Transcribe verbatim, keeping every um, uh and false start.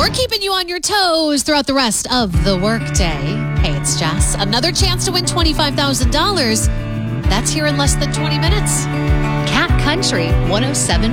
We're keeping you on your toes throughout the rest of the workday. Hey, it's Jess. Another chance to win twenty-five thousand dollars. That's here in less than twenty minutes. Cat Country one oh seven